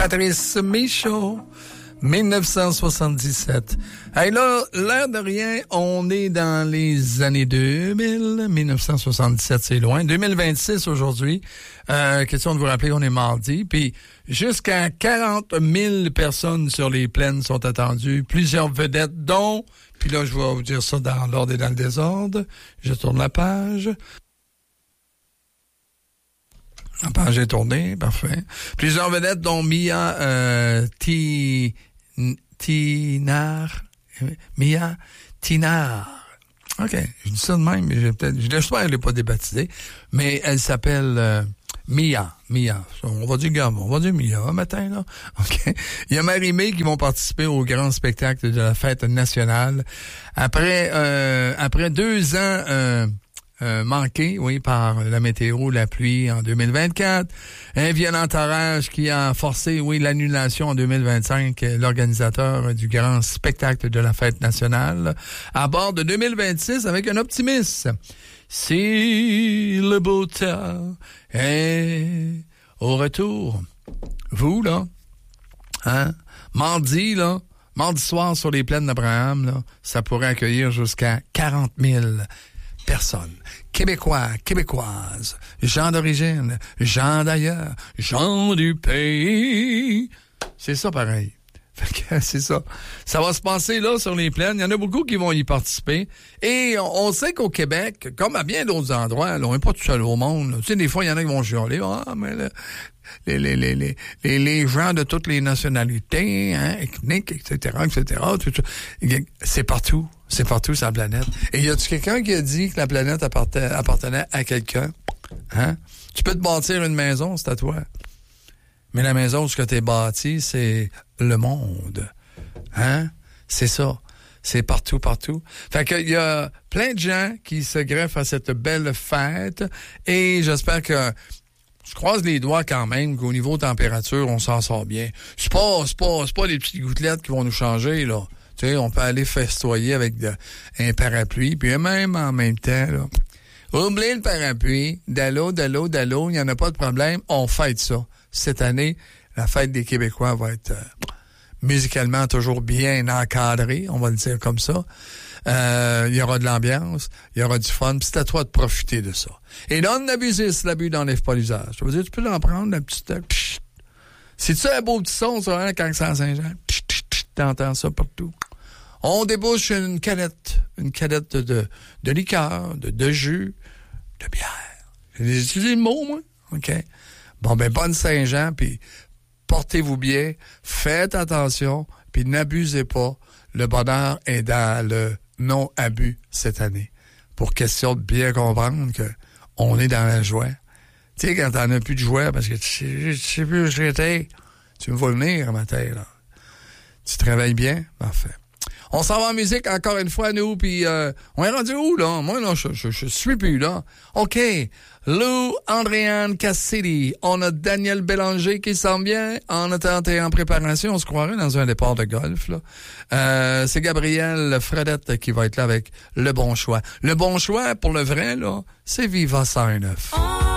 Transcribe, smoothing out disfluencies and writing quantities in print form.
Patrice Michaud, 1977. Hey, là, l'air de rien, on est dans les années 2000. 1977, c'est loin. 2026 aujourd'hui. Question de vous rappeler qu'on est mardi. Puis jusqu'à 40 000 personnes sur les plaines sont attendues. Plusieurs vedettes, dont... Puis là, je vais vous dire ça dans l'ordre et dans le désordre. Je tourne la page. La page est tournée, parfait. Plusieurs vedettes, dont Mia Tinard. OK, je dis ça de même, mais j'espère qu'elle n'est pas débaptisée, mais elle s'appelle Mia. On va dire Mia, matin, là. OK. Il y a Marie-Mé qui vont participer au grand spectacle de la fête nationale. Après 2 ans, manqué, oui, par la météo, la pluie en 2024. Un violent orage qui a forcé, oui, l'annulation en 2025, l'organisateur du grand spectacle de la fête nationale, à bord de 2026 avec un optimisme. Si le beau temps est au retour, vous, là, mardi soir sur les plaines d'Abraham, là, ça pourrait accueillir jusqu'à 40 000 personnes. Québécois, québécoises, gens d'origine, gens d'ailleurs, gens du pays. C'est ça pareil. Fait que c'est ça. Ça va se passer là sur les plaines. Il y en a beaucoup qui vont y participer. Et on sait qu'au Québec, comme à bien d'autres endroits, là, on n'est pas tout seul au monde. Là. Tu sais, des fois, il y en a qui vont chialer. Ah, mais là, les gens de toutes les nationalités, ethniques, etc. Tout ça. C'est partout. C'est partout sur la planète. Et y a-tu quelqu'un qui a dit que la planète appartenait à quelqu'un? Tu peux te bâtir une maison, c'est à toi. Mais la maison où tu es bâti, c'est le monde. C'est ça. C'est partout. Fait que il y a plein de gens qui se greffent à cette belle fête. Et j'espère que je croise les doigts quand même qu'au niveau température, on s'en sort bien. C'est pas les petites gouttelettes qui vont nous changer, là. Tu sais, on peut aller festoyer avec un parapluie, puis même en même temps, là. Oubliez le parapluie, d'allô, il n'y en a pas de problème, on fête ça. Cette année, la fête des Québécois va être musicalement toujours bien encadrée, on va le dire comme ça. Il y aura de l'ambiance, il y aura du fun, puis c'est à toi de profiter de ça. Et non d'abuser, si l'abus n'enlève pas l'usage. Je veux dire, tu peux en prendre la petite... C'est-tu un beau petit son, ça, quand c'est à Saint-Jean? T'entends ça partout. On débouche une canette de liqueur, de jus, de bière. J'ai utilisé le mot, moi? OK. Bon, ben, bonne Saint-Jean, puis portez-vous bien, faites attention, puis n'abusez pas. Le bonheur est dans le non-abus cette année. Pour question de bien comprendre que on est dans la joie. Tu sais, quand t'en as plus de joie, parce que tu sais plus où j'étais, tu me vois venir, matin, là. Tu travailles bien? Parfait. On s'en va en musique encore une fois, nous, puis on est rendu où, là? Moi, là, je suis plus, là. OK. Lou Andréane Cassidy. On a Daniel Bélanger qui s'en vient. En attendant et en préparation, on se croirait dans un départ de golf, là. C'est Gabriel Fredette qui va être là avec Le Bon Choix. Le Bon Choix, pour le vrai, là, c'est Viva 109.